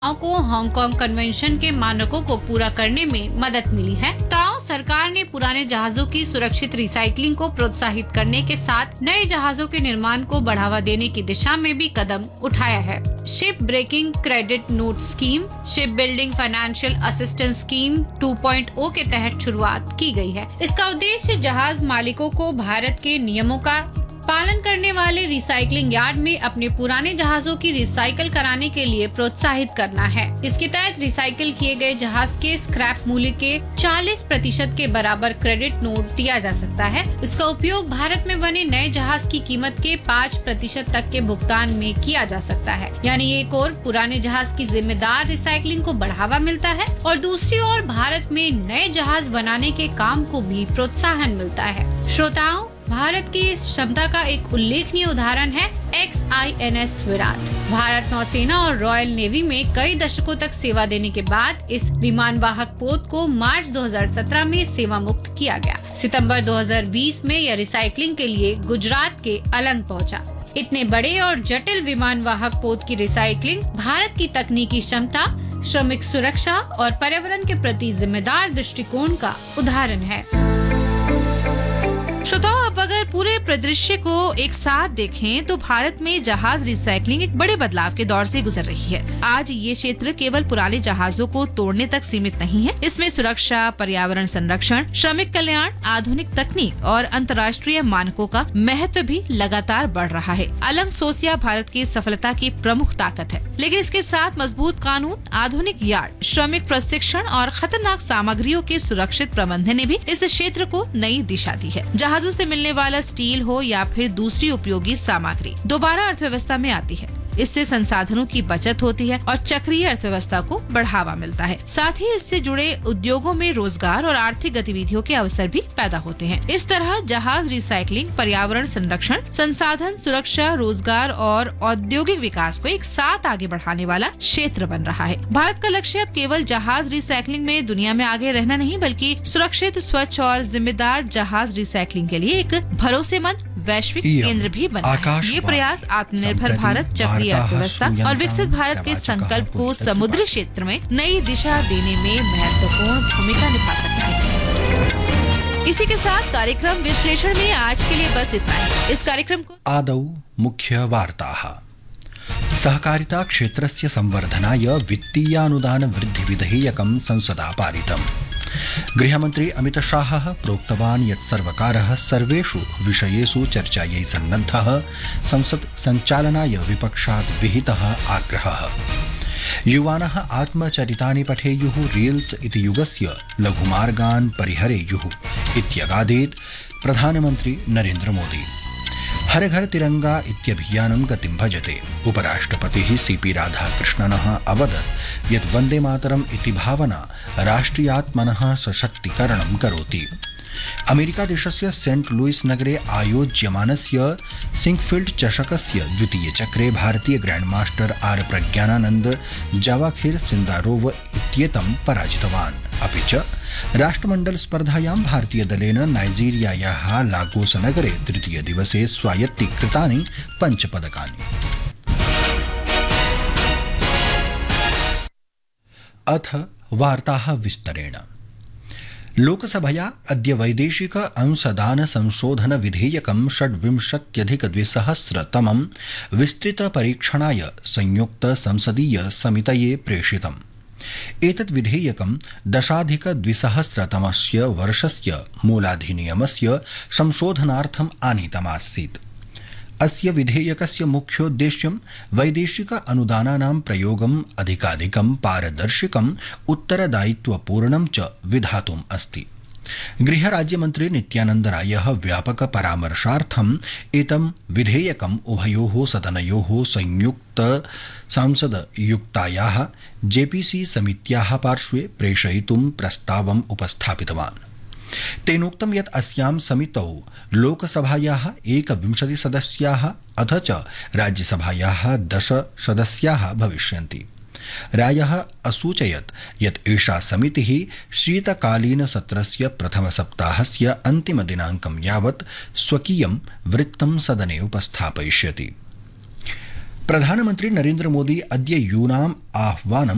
को Hong Kong convention के मानकों को पूरा करने में मदद मिली है। ताओ सरकार ने पुराने जहाजों की सुरक्षित रिसाइकलिंग को प्रोत्साहित करने के साथ नए जहाजों के निर्माण को बढ़ावा देने की दिशा में भी कदम उठाया है। Ship breaking credit note scheme, ship building financial assistance scheme 2.0 के तहत शुरुआत की गई है। इसका उद्देश्य जहाज मालिकों को भारत के नियमों का पालन करने वाले रिसाइकलिंग यार्ड में अपने पुराने जहाजों की रिसाइकल कराने के लिए प्रोत्साहित करना है। इसके तहत रिसाइकल किए गए जहाज के स्क्रैप मूल्य के 40% के बराबर क्रेडिट नोट दिया जा सकता है। इसका उपयोग भारत में बने नए जहाज की कीमत के 5% तक के भुगतान में किया जा सकता है। यानी एक ओर पुराने जहाज की जिम्मेदार रिसाइकलिंग को बढ़ावा मिलता है और दूसरी ओर भारत में नए जहाज बनाने के काम को भी प्रोत्साहन मिलता है। श्रोताओं, भारत की इस क्षमता का एक उल्लेखनीय उदाहरण है XINS विराट। भारत नौसेना और रॉयल नेवी में कई दशकों तक सेवा देने के बाद इस विमान वाहक पोत को मार्च 2017 में सेवा मुक्त किया गया। सितंबर 2020 में यह रिसाइकलिंग के लिए गुजरात के अलंग पहुंचा। इतने बड़े और जटिल विमान वाहक पोत की रिसाइकलिंग भारत की तकनीकी क्षमता, श्रमिक सुरक्षा और पर्यावरण के प्रति जिम्मेदार दृष्टिकोण का उदाहरण है। श्रोताओं, अब अगर पूरे परिदृश्य को एक साथ देखें तो भारत में जहाज रिसाइकलिंग एक बड़े बदलाव के दौर से गुजर रही है। आज ये क्षेत्र केवल पुराने जहाजों को तोड़ने तक सीमित नहीं है। इसमें सुरक्षा, पर्यावरण संरक्षण, श्रमिक कल्याण, आधुनिक तकनीक और अंतर्राष्ट्रीय मानकों का महत्व भी लगातार बढ़ रहा है। अलंग सोसिया भारत की सफलता की प्रमुख ताकत है, लेकिन इसके साथ मजबूत कानून, आधुनिक यार्ड, श्रमिक प्रशिक्षण और खतरनाक सामग्रियों के सुरक्षित प्रबंधन ने भी इस क्षेत्र को नई दिशा दी है। जहाजों से मिलने वाला स्टील हो या फिर दूसरी उपयोगी सामग्री दोबारा अर्थव्यवस्था में आती है। इससे संसाधनों की बचत होती है और चक्रीय अर्थव्यवस्था को बढ़ावा मिलता है। साथ ही इससे जुड़े उद्योगों में रोजगार और आर्थिक गतिविधियों के अवसर भी पैदा होते हैं। इस तरह जहाज रिसाइकलिंग पर्यावरण संरक्षण, संसाधन सुरक्षा, रोजगार और औद्योगिक विकास को एक साथ आगे बढ़ाने वाला क्षेत्र बन रहा है। भारत का लक्ष्य अब केवल जहाज रिसाइकलिंग में दुनिया में आगे रहना नहीं, बल्कि सुरक्षित, स्वच्छ और जिम्मेदार जहाज रिसाइकलिंग के लिए एक भरोसेमंद वैश्विक केंद्र भी बना है। ये प्रयास आत्मनिर्भर भारत, चक्रीय अर्थव्यवस्था और विकसित भारत के संकल्प को समुद्री क्षेत्र में नई दिशा देने में महत्वपूर्ण भूमिका निभा सकता है। इसी के साथ कार्यक्रम विश्लेषण में आज के लिए बस इतना ही। इस कार्यक्रम को आदौ मुख्य वार्ताः। सहकारिता क्षेत्रस्य संवर्धनाय वित्तीयानुदान वृद्धि विधेयकं संसदा पारितम्। गृहमन्त्री अमित शाहः प्रोक्तवान् यत् सर्वकारः सर्वेषु विषयेषु चर्चायै सन्नद्धः। संसत् सञ्चालनाय विपक्षात् विहितः आग्रहः। युवानः आत्मचरितानि पठेयुः, रील्स इति युगस्य लघुमार्गान् परिहरेयुः इत्यगादीत् प्रधानमन्त्री नरेन्द्र मोदी। हर घर तिरंगा इत्यभियानं गतिं भजते। उपराष्ट्रपतिः CP राधाकृष्णनः अवदत् यत् वन्दे मातरम् इति भावना राष्ट्रियात्मनः सशक्तीकरणं करोति। अमेरिकादेशस्य सेंट लुइस नगरे आयोज्यमानस्य सिंकफील्ड चषकस्य द्वितीयचक्रे भारतीय ग्रैंडमास्टर R प्रज्ञानानंद जावाखिर सिंदारोव इत्येतं पराजितवान्। अपि च राष्ट्रमण्डल स्पर्धायां भारतीय दलेन नाइजीरियायाः लागोस नगरे तृतीय दिवसे स्वायत्तीकृतानि 5 पदकानि। अथ वार्ताः विस्तरेण। लोकसभया अद्य वैदेशिक अंशदान संशोधन विधेयकं 26,200 विस्तृत परीक्षणाय संयुक्त संसदीय समितये प्रेषितम्। एतत् विधेयकं 10,200 वर्षस्य मूलाधिनियमस्य संशोधनार्थम् आनीतमासीत्। अस्य विधेयकस्य मुख्योद्देश्यं वैदेशिक अनुदानानां प्रयोगम् अधिकाधिकं पारदर्शिकम्, उत्तरदायित्वपूर्णं च विधातुम् अस्ति। गृहराज्यमन्त्री नित्यानंद रायः व्यापक परामर्शार्थम् एतं विधेयकम् उभयोः सदनयोः संयुक्त सांसदयुक्तायाः JPC समित्याः पार्श्वे प्रेषयितुं प्रस्तावम् उपस्थापितवान्। तेनोक्तं यत् अस्यां समितौ लोकसभायाः 21 सदस्याः अथ च राज्यसभायाः 10 सदस्याः भविष्यन्ति। रायः असूचयत् यत् एषा समितिः शीतकालीन सत्रस्य प्रथमसप्ताहस्य अन्तिमदिनाङ्कं यावत् स्वकीयं वृत्तं सदने उपस्थापयिष्यति। प्रधानमन्त्री नरेन्द्र मोदी अद्य यूनाम् आह्वानम्